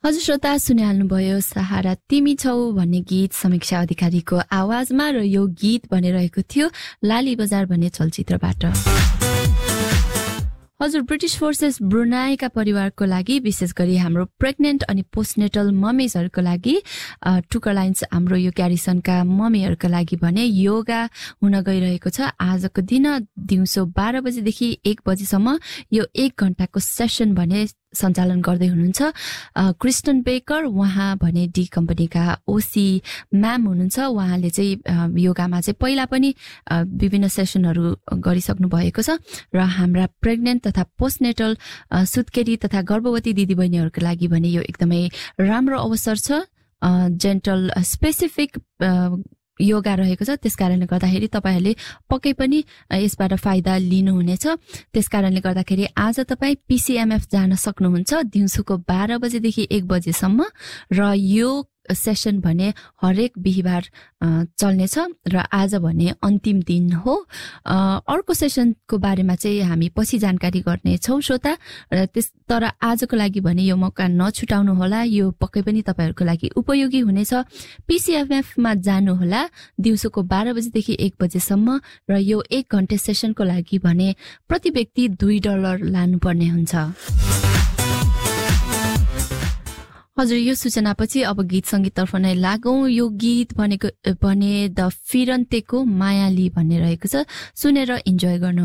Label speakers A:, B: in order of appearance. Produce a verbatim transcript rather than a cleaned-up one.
A: हजुर श्रोता, सुनिहाल्नुभयो सहारा तिमी छौ भन्ने गीत समीक्षा अधिकारीको आवाजमा, र यो गीत बनिरहेको थियो लाली बजार भन्ने चलचित्रबाट। हजुर, ब्रिटिश फोर्सेस ब्रुनाईका परिवारको लागि, विशेष गरी हाम्रो प्रेग्नेन्ट अनि पोस्टनेटल ममिजहरूको लागि, टुकर लाइन्स हाम्रो यो क्यारिसनका ममीहरूको लागि भने योगा हुन गइरहेको छ। आजको दिन दिउँसो बाह्र बजेदेखि एक बजेसम्म यो एक घण्टाको सेसन भने सञ्चालन गर्दै हुनुहुन्छ क्रिस्टन बेकर। उहाँ भने डी कम्पनीका ओसी म्याम हुनुहुन्छ। उहाँले चाहिँ योगामा चाहिँ पहिला पनि विभिन्न सेसनहरू गरिसक्नु भएको छ, र हाम्रा प्रेग्नेन्ट तथा पोस्टनेटल सुत्केरी तथा गर्भवती दिदीबहिनीहरूको लागि भने यो एकदमै राम्रो अवसर छ। जेन्टल स्पेसिफिक योगा रहेको छ, त्यसकारणले गर्दाखेरि तपाईहरूले पक्कै पनि यसबाट फाइदा लिनुहुनेछ। त्यसकारणले गर्दाखेरि आज तपाईँ पीसीएमएफ जान सक्नुहुन्छ दिउँसोको बाह्र बजेदेखि एक बजेसम्म, र यो सेसन भने हरेक बिहिबार चल्नेछ, र आज भने अन्तिम दिन हो। अर्को सेसनको बारेमा चाहिँ हामी पछि जानकारी गर्नेछौँ श्रोता, र त्यस तर आजको लागि भने यो मौका नछुटाउनु होला, यो पक्कै पनि तपाईँहरूको लागि उपयोगी हुनेछ। पीसीएमएफमा जानुहोला दिउँसोको बाह्र बजेदेखि एक बजेसम्म, र यो एक घन्टे सेसनको लागि भने प्रति व्यक्ति दुई डलर लानुपर्ने हुन्छ। हजुर, यो सूचनापछि अब गीत सङ्गीततर्फ नै लागौँ। यो गीत भनेको भने द फिरन्तेको मायाली भन्ने रहेको छ, सुनेर इन्जोय गर्नु।